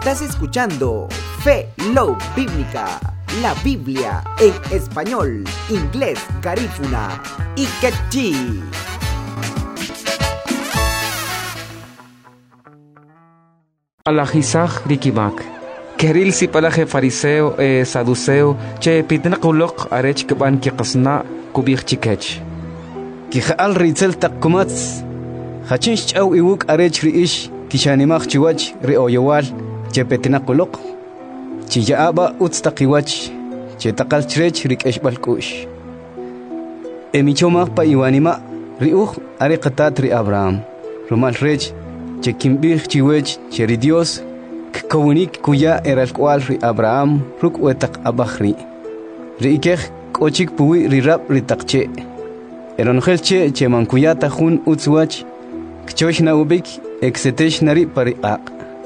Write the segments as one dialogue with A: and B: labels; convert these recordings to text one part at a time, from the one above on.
A: Estás escuchando Fe Love Bíblica, la Biblia en español, inglés, garífuna y quechí.
B: Alajisaj rikimak. Keril si palaje fariseo saduceo che pitnakulok arech keban kikasna kubik chikech.
C: Kihal ritzel takkumats. Hachinch au iwuk arech riish kishanimach chiwach rioyawal che pitnakulok. Chiyaaba utstakiwach che takal chrech rikesh balkush. Emichomach pa iwanima riuch arekatat ri Abraham. Rumal rech che kimbich chiwech che ri Dios kawunik kuya eral kwal ri Abraham ruk wetak abakhri. Ri ikech kochik puwi ri rap ri takche. Eronjel che mankuyata jun utzwach kchosh na ubik exetesh nari pariqaq.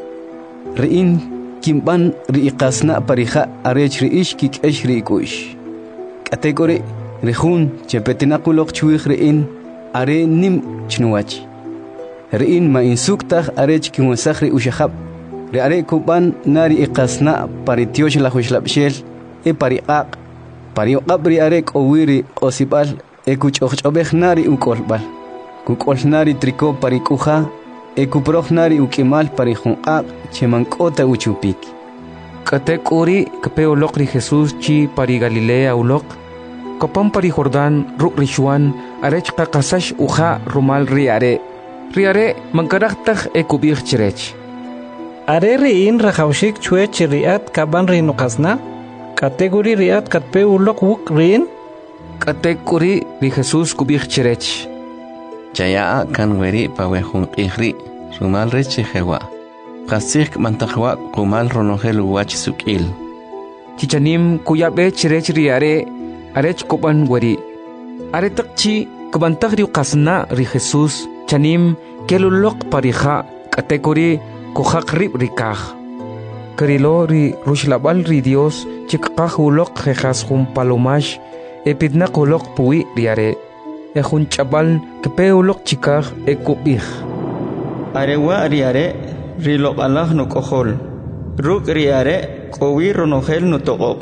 C: Riin kimban ri iqasna pariha arech ri ish kikesh ri ikush. Kategori ri jun che petinakulok chwih riin are nim chnuwach. Riin ma insuktaj arech kimusakh ri ushahab. Ri are kuban nari iqasna paritiosh la hushlabshel e pariqaq. Pariqab ri are kowiri osibal ekuchobej nari ukolbal. Kukol nari triko parikuja ekuproj nari ukimal parijunqaq chemankota uchupik.
B: Katek uri kapeolok ri Jesús chi pari Galilea ulok. Kopam pari Jordán ruk rishuan arech qaqasash uja rumal riare. Riare mankaraktaj ekubich chirech.
D: Are riin rajawshik chwech riat kaban rinukasna. Kategori riat katpe ulok wuk riin.
B: Katekuri ri Jesús kubich chirech.
E: Chaya kan weri pawehun qihri rumal rechi jewa. Qasik mantajwa kumal ronogel wach sukil.
B: Chichanim kuyabe chirech riare arech koban weri. Are takchi kubantag ri qasna ri Jesús chanim kelulok parija katekuri kuhak rib rikaj. Karilo ri rushlabal ri Dios chikqaj ulok jejas jun palomash epidnakulok puwi riare. Ejun chabal kepeulok chikaj ekubij.
F: Arewa riare rilok Allah no kohol. Ruk riare kowi ronogel no togob.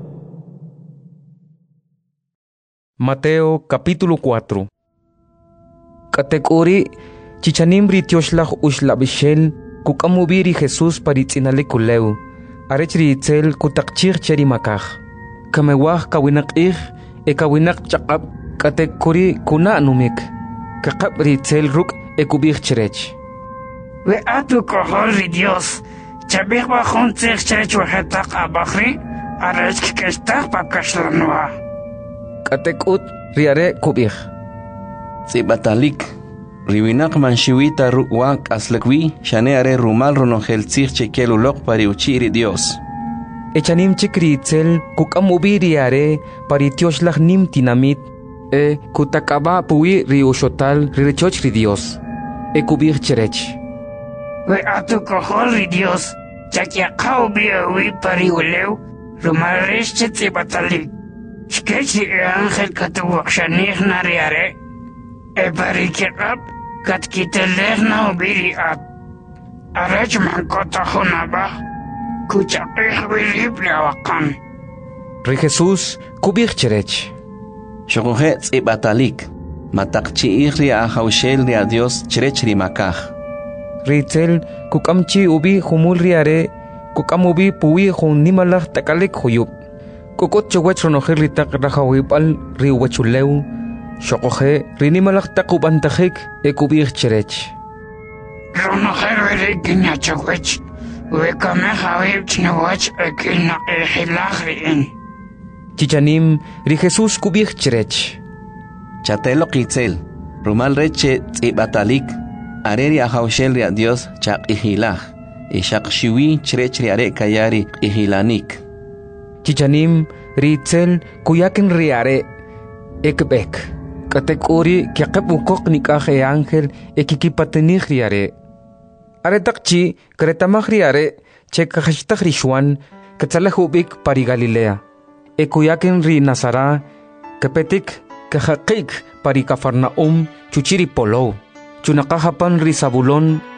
B: Mateo capítulo 4. Katekuri chichanim ritioshlah ushlabishel kukamubiri Jesús paritzinale kuleu. Arech ritzel kutakchir cherimakaj. Kamewah kawinakij ekawinak chaqab katekuri kuna numik. Kakab ritzel ruk ekubij chirech.
G: We atu kohol ri Dios. Chabih bajun tzich chirech wahetak abakri. Arech kikestak papkashlanua.
B: Katekut riare kubij.
E: Zibatalik. Riwinak manshiwita rukwak aslakwi shane are rumal ronogel tzich chekelulok pariuchiri Dios.
B: Echanim chikritzel kukamubiri are paritioshlah nim tinamit kutakaba puwi riushotal rirechoch ri Dios. Ekubir cherech.
G: We atu kohol ri Dios. Chakiakau biawi pariuleu. Rumaresh chetzibatalik. Shkechi angel katuwak shanih nariare. Ebarikirab katkiteleh na ubiri at. Arech mankota hunaba. Kuchaqih wilib lawakan.
B: Ri Jesús kubir cherech.
E: Shokohe tsibatalik. Matakchi ihri ahaushel ri a Dios chirech rimakaj.
B: Ritzel kukamchi ubi humul riare kukamubi puwi hun nimalaj takalek huyub. Kukot chawach ronogel ritak rajawipal riwachuleu. Shokohe rinimalaj takubantajik ekubir cherech.
G: Ronogel wiri ginyachawech. Wekame hawib chinawach ekina ehilaj riin.
B: Chichanim ri Jesús kubir cherech.
E: Chatelo kitzel. Rumal reche tsibatalik. Areri ahaushel ri a Dios chaq ihilaj. Ishaq shiwi chirech riare kayari ihilanik.
B: Chichanim ritzel kuyakin riare ekbek. Katekuri kiaqab ukok nikaje ángel ekikipatenih riare. Are takchi kretamaj riare chekajashtaj rishuan katsalahubik pari Galilea. Ekuyakin ri Nazara kepetik kajaqik pari Cafarnaum chuchiri polo. Chunakajapan ri Zabulón